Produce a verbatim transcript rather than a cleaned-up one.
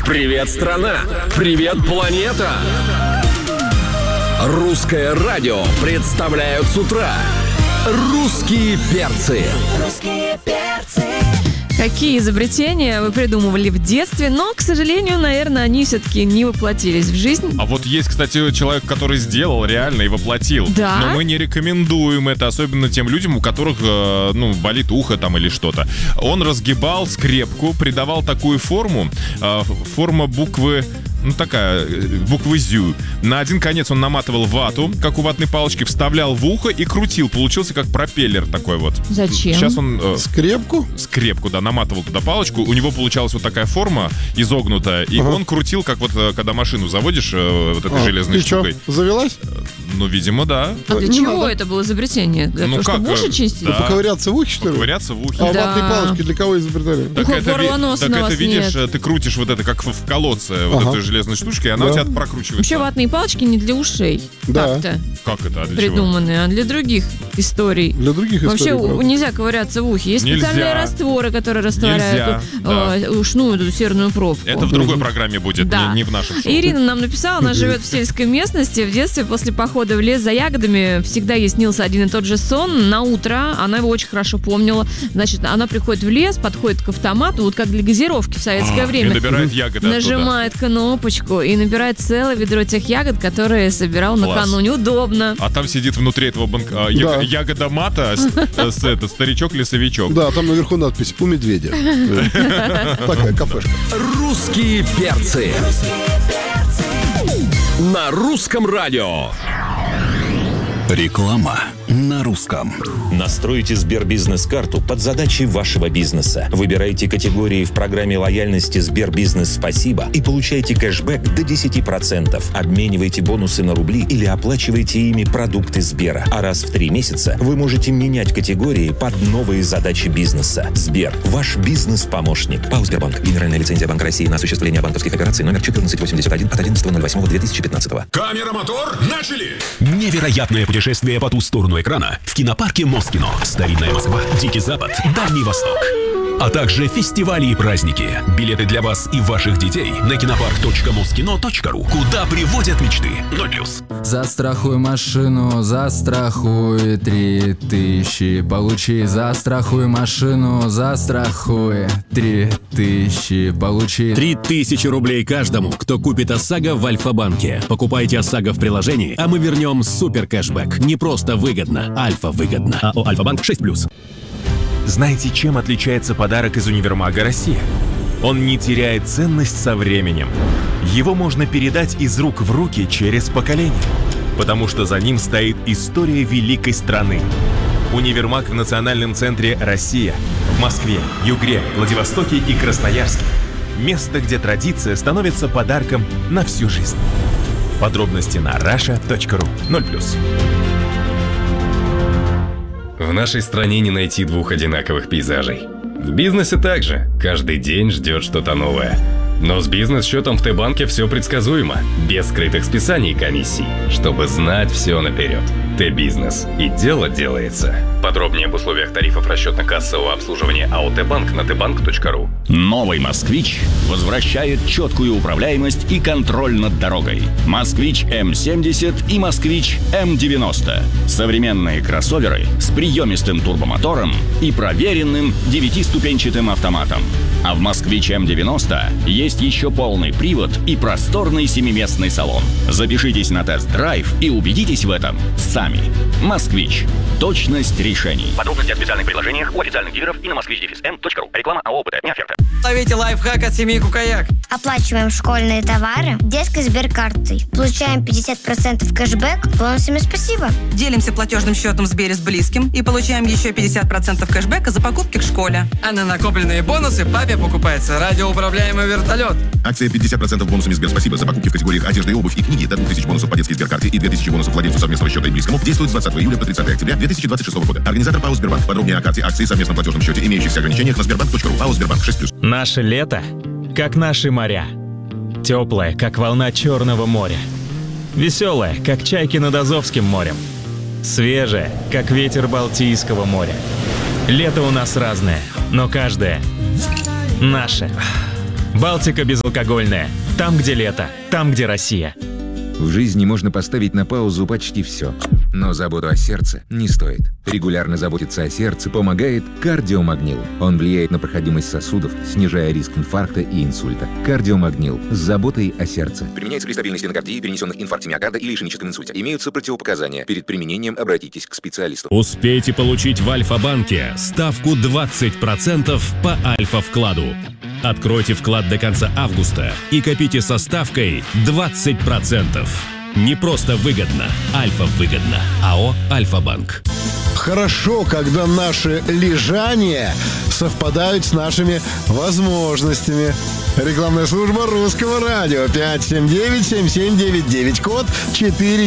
Привет, страна! Привет, планета! Русское радио представляют с утра «Русские перцы». Русские перцы. Какие изобретения вы придумывали в детстве, но, к сожалению, наверное, они все-таки не воплотились в жизнь. А вот есть, кстати, человек, который сделал реально и воплотил. Да? Но мы не рекомендуем это, особенно тем людям, у которых, э, ну, болит ухо там или что-то. Он разгибал скрепку, придавал такую форму, э, форма буквы... Ну, такая, буквы «зю». На один конец он наматывал вату, как у ватной палочки, вставлял в ухо и крутил. Получился как пропеллер такой вот. Зачем? Сейчас он... Э, Скрепку? скрепку, да, наматывал туда палочку. У него получалась вот такая форма изогнутая. И Ага. он крутил, как вот, э, когда машину заводишь э, вот этой А, железной и чё, штукой. завелась? Ну, видимо, да. А для Не чего надо. это было изобретение? Для Ну того, чтобы как, уши э, чистить? да. Поковыряться в ухе, что ли? Ковыряться в ухе. А Да. ватные палочки для кого изобретали? Так, Ухо это, ви- горлоноса так на это вас видишь, нет. ты крутишь вот это, как в, в колодце, вот Ага. этой железной штучкой, и она Да. у тебя прокручивается. Вообще ватные палочки не для ушей. Да. Так-то Как это? А для чего? придуманы, а для других историй. Для других Вообще историй, у- правда. нельзя ковыряться в ухе. Есть Нельзя. специальные растворы, которые Нельзя, растворяют э, ушную эту серную пробку. Это в другой программе будет, Да. не, не в нашем шоу. Ирина нам написала, она живет в сельской местности. В детстве после похода в лес за ягодами всегда ей снился один и тот же сон. На утро она его очень хорошо помнила. Значит, она приходит в лес, подходит к автомату, вот как для газировки в советское И время. набирает ягоды Нажимает кнопочку и набирает целое ведро тех ягод, которые собирал Класс. накануне. Удобно. оттуда. А там сидит внутри этого банка а, я- Да. ягода мата, с, с- это, старичок-лесовичок. Да, там наверху надпись «У медведя». Такая кафешка. «Русские перцы» на русском радио. Реклама на русском. Настройте Сбербизнес-карту под задачи вашего бизнеса. Выбирайте категории в программе лояльности Сбербизнес Спасибо и получайте кэшбэк до десять процентов. Обменивайте бонусы на рубли или оплачивайте ими продукты Сбера. А раз в три месяца вы можете менять категории под новые задачи бизнеса. Сбер – ваш бизнес-помощник. ПАО «Сбербанк». Генеральная лицензия Банка России на осуществление банковских операций номер четырнадцать восемьдесят один от одиннадцатого ноль восьмого две тысячи пятнадцатого. Камера, мотор, начали! Невероятное путешествие по ту сторону экрана в кинопарке Москино. Старинная Москва, Дикий Запад, Дальний Восток. А также фестивали и праздники. Билеты для вас и ваших детей на кинопарк точка москино точка ру. Куда приводят мечты. ноль плюс. Застрахуй машину, застрахуй три тысячи. Получи, застрахуй машину, застрахуй три тысячи. Получи. Три тысячи рублей каждому, кто купит ОСАГО в Альфа-банке. Покупайте ОСАГО в приложении, а мы вернем супер кэшбэк. Не просто выгодно, альфа выгодно. АО «Альфа-банк» шесть плюс. Знаете, чем отличается подарок из универмага «Россия»? Он не теряет ценность со временем. Его можно передать из рук в руки через поколение, потому что за ним стоит история великой страны. Универмаг в национальном центре «Россия» в Москве, Югре, Владивостоке и Красноярске. Место, где традиция становится подарком на всю жизнь. Подробности на раша точка ру. ноль плюс. В нашей стране не найти двух одинаковых пейзажей. В бизнесе также. Каждый день ждет что-то новое. Но с бизнес-счетом в Т-банке все предсказуемо. Без скрытых списаний и комиссий. Чтобы знать все наперед. Т-бизнес. И дело делается. Подробнее об условиях тарифов расчетно-кассового обслуживания АО «Т-банк» на т банк точка ру. Новый «Москвич» возвращает четкую управляемость и контроль над дорогой. «Москвич эм семьдесят» и «Москвич эм девяносто». Современные кроссоверы с приемистым турбомотором и проверенным девятиступенчатым автоматом. А в «Москвич эм девяносто» есть еще полный привод и просторный семиместный салон. Запишитесь на тест-драйв и убедитесь в этом сами. «Москвич». Точность решений. Подробности о специальных предложениях у официальных дилеров и на москвич эм точка ру. Реклама АО «ОПТ». Не оферта. Ловите лайфхак от семьи Кукаяк. Оплачиваем школьные товары детской сберкартой. Получаем пятьдесят процентов кэшбэк бонусами «Спасибо». Делимся платежным счетом в Сбере с близким и получаем еще пятьдесят процентов кэшбэка за покупки в школе. А на накопленные бонусы папе покупается радиоуправляемый вертолет. Акция пятьдесят процентов бонусами Сбер «Спасибо» за покупки в категориях одежда и обувь и книги до двух тысяч бонусов по детской сберкарте и две тысячи бонусов владельцу совместного счета и близкому действует с двадцатого июля по тридцатое октября две тысячи двадцать шестого года. Организатор ПАО «Сбербанк». Подробнее о карте акции и совместном платежном счете, имеющихся ограничениях на сбербанк точка ру. ПАО «Сбербанк» шесть плюс. Наше лето, как наши моря. Теплое, как волна Черного моря. Веселое, как чайки над Азовским морем. Свежее, как ветер Балтийского моря. Лето у нас разное, но каждое наше. Балтика безалкогольная. Там, где лето. Там, где Россия. В жизни можно поставить на паузу почти все. Но заботу о сердце не стоит. Регулярно заботиться о сердце помогает кардиомагнил. Он влияет на проходимость сосудов, снижая риск инфаркта и инсульта. Кардиомагнил с заботой о сердце. Применяется при стабильной стенокардии, перенесенных инфаркте миокарда или ишемическом инсульте. Имеются противопоказания. Перед применением обратитесь к специалисту. Успейте получить в Альфа-банке ставку двадцать процентов по Альфа-вкладу. Откройте вклад до конца августа и копите со ставкой двадцать процентов. Не просто выгодно, Альфа-выгодно. АО «Альфа-банк». Хорошо, когда наши лежания совпадают с нашими возможностями. Рекламная служба Русского радио. пять семь девять семь семь девять девять, код четыре.